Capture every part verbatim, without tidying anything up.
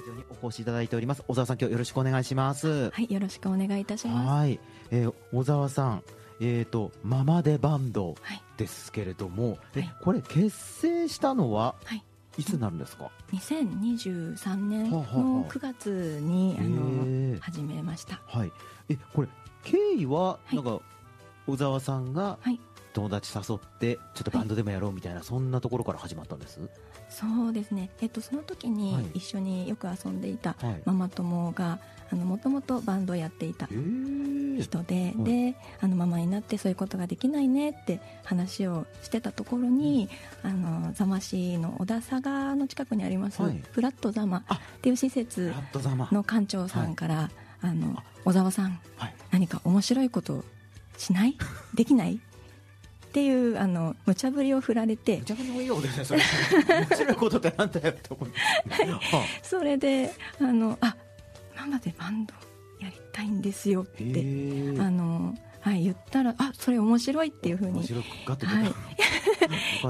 ジオにお越しいただいております小沢さん、今日よろしくお願いします。 はい、よろしくお願いいたします。 はい、えー、小沢さん、えーとママデバンドですけれども、はい、えこれ結成したのは、はい、いつになるんですか？ にせんにじゅうさんねんのくがつに、はははあの始めました。 はい、えこれ経緯は、はい、なんか小沢さんが、はい、友達誘ってちょっとバンドでもやろうみたいな、はい、そんなところから始まったんです。 そうですね、えっと、その時に一緒によく遊んでいたママ友がもともとバンドをやっていた人で、はい、であのママになってそういうことができないねって話をしてたところに、うん、あの座間市の小田佐賀の近くにあります、はい、フラット座間っていう施設の館長さんから、はい、あの小沢さん、はい、何か面白いことしないできないっていうあの無茶ぶりを振られて、 無茶ぶりもいいようですね、それ面白いことってなんだよって思って、はあ、 それであのあママでバンドやりたいんですよってあの、はい、言ったらあそれ面白いっていうふうに、はい、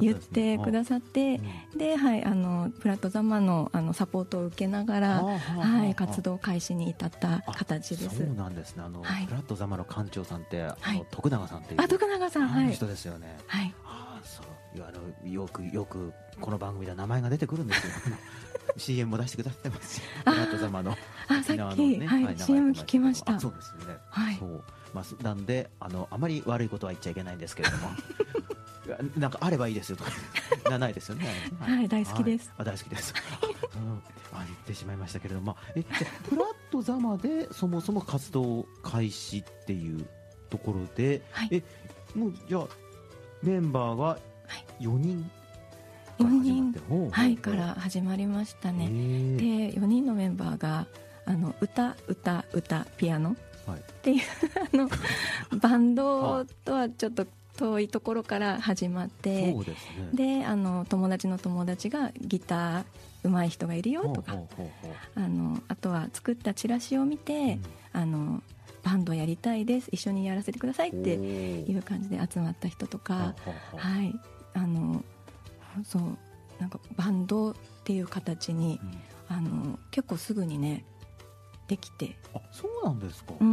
言ってくださって、うん、で、はい、あのフラットザマの、あのサポートを受けながら、はい、活動開始に至った形です。 そうなんですね。あの、はい、フラットザマの館長さんって、はい、あの徳永さんっていうあ徳永さん、はい、 人ですよね。 はい、 あそうあのよくよくこの番組で名前が出てくるんですよシーエム も出してくださってますフラットザマのあさっき、ね、はい、シーエム 聞きました。 そうですね、はい、そうまあ、なんで あのあまり悪いことは言っちゃいけないんですけれどもなんかあればいいですよとかないですよね。 はい、はい、大好きです。 はい、あ大好きです、うん、あ言ってしまいましたけれども、まあ、えフラットザマでそもそも活動開始っていうところで、はい、えもうじゃあメンバーはよにん、 よにん、はい、から始まりましたね。でよにんのメンバーがあの歌歌歌ピアノっていう、はい、あのバンドとはちょっと遠いところから始まって、そうですね、であの友達の友達がギター上手い人がいるよとか、あのあとは作ったチラシを見て、うん、あのバンドやりたいです一緒にやらせてくださいっていう感じで集まった人とか、はい、あのそうなんかバンドっていう形に、うん、あの結構すぐにねできて。 あそうなんですか、 うん、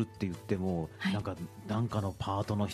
えー結構ねバンド作るって言っても、はい、なんかなんかのパートの